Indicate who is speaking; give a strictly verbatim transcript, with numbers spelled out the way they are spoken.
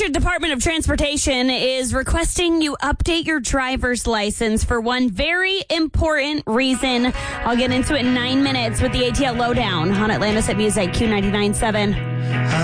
Speaker 1: Department of Transportation is requesting you update your driver's license for one very important reason. I'll get into it in nine minutes with the A T L Lowdown on Atlantis at Music Q ninety-nine point seven.